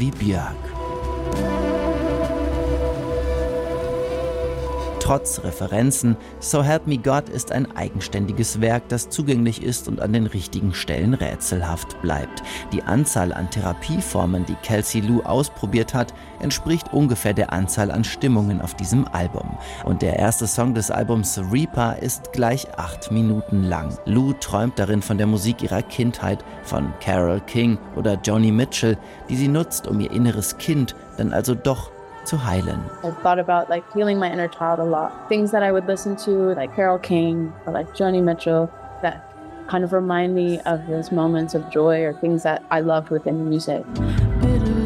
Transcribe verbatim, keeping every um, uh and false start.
wie Björk. Trotz Referenzen, So Help Me God ist ein eigenständiges Werk, das zugänglich ist und an den richtigen Stellen rätselhaft bleibt. Die Anzahl an Therapieformen, die Kelsey Lou ausprobiert hat, entspricht ungefähr der Anzahl an Stimmungen auf diesem Album. Und der erste Song des Albums Reaper ist gleich acht Minuten lang. Lou träumt darin von der Musik ihrer Kindheit, von Carole King oder Joni Mitchell, die sie nutzt, um ihr inneres Kind dann also doch zu heilen. I thought about like healing my inner child a lot. Things that I would listen to, like Carole King or like Joni Mitchell, that kind of remind me of those moments of joy or things that I loved within music.